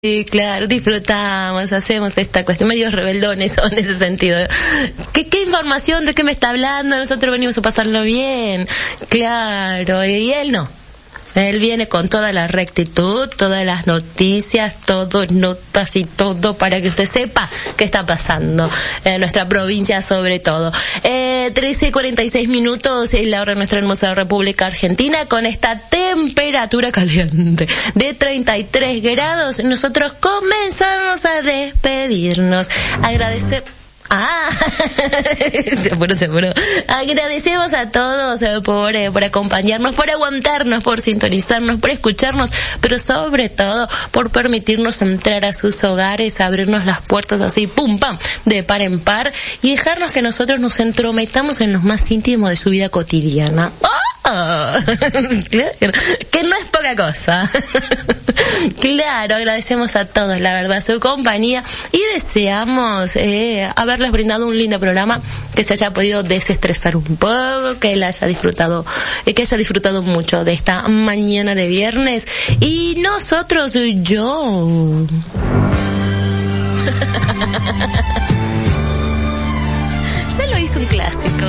Sí, claro, disfrutamos, hacemos esta cuestión, medios rebeldones son en ese sentido. ¿Qué información? ¿De qué me está hablando? Nosotros venimos a pasarlo bien. Claro, y él no. Él viene con toda la rectitud, todas las noticias, todo, notas y todo para que usted sepa qué está pasando en nuestra provincia sobre todo. 13:46 es la hora de nuestra hermosa República Argentina con esta temperatura caliente de 33 grados. Nosotros comenzamos a despedirnos. Seguro. Agradecemos a todos por acompañarnos, por aguantarnos, por sintonizarnos, por escucharnos, pero sobre todo por permitirnos entrar a sus hogares, abrirnos las puertas así, pum, pam, de par en par, y dejarnos que nosotros nos entrometamos en lo más íntimo de su vida cotidiana. Claro, que no es poca cosa. Claro, agradecemos a todos, la verdad, su compañía, y deseamos haberles brindado un lindo programa, que se haya podido desestresar un poco, que él haya disfrutado mucho de esta mañana de viernes. Y nosotros, yo ya lo hice un clásico.